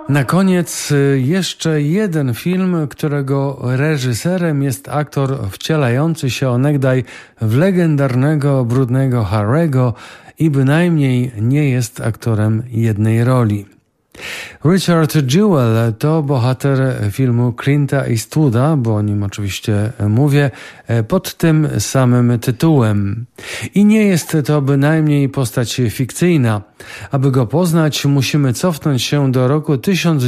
Na koniec jeszcze jeden film, którego reżyserem jest aktor wcielający się onegdaj w legendarnego brudnego Harry'ego i bynajmniej nie jest aktorem jednej roli. Richard Jewell to bohater filmu Clint'a Eastwooda, bo o nim oczywiście mówię, pod tym samym tytułem. I nie jest to bynajmniej postać fikcyjna. Aby go poznać, musimy cofnąć się do roku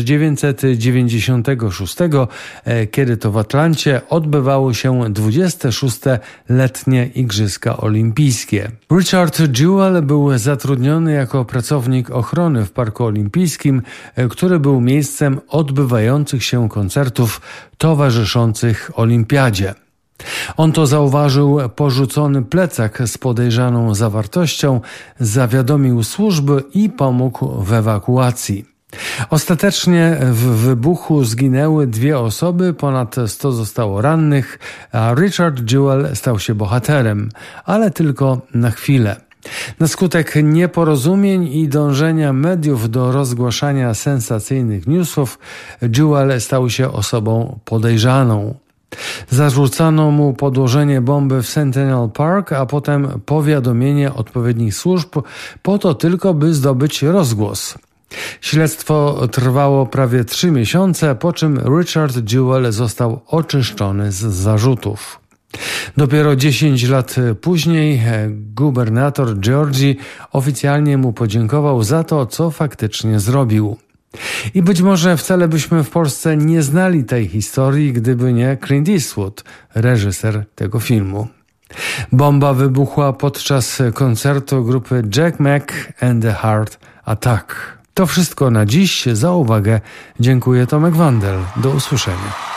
1996, kiedy to w Atlancie odbywało się 26. letnie Igrzyska Olimpijskie. Richard Jewell był zatrudniony jako pracownik ochrony w Parku Olimpijskim, który był miejscem odbywających się koncertów towarzyszących olimpiadzie. On to zauważył porzucony plecak z podejrzaną zawartością, zawiadomił służby i pomógł w ewakuacji. Ostatecznie w wybuchu zginęły 2 osoby, ponad 100 zostało rannych, a Richard Jewell stał się bohaterem, ale tylko na chwilę. Na skutek nieporozumień i dążenia mediów do rozgłaszania sensacyjnych newsów, Jewell stał się osobą podejrzaną. Zarzucano mu podłożenie bomby w Centennial Park, a potem powiadomienie odpowiednich służb po to tylko, by zdobyć rozgłos. Śledztwo trwało prawie 3 miesiące, po czym Richard Jewell został oczyszczony z zarzutów. Dopiero 10 lat później gubernator Georgii oficjalnie mu podziękował za to, co faktycznie zrobił. I być może wcale byśmy w Polsce nie znali tej historii, gdyby nie Clint Eastwood, reżyser tego filmu. Bomba wybuchła podczas koncertu grupy Jack Mack and the Heart Attack. To wszystko na dziś. Za uwagę dziękuję, Tomek Wandel. Do usłyszenia.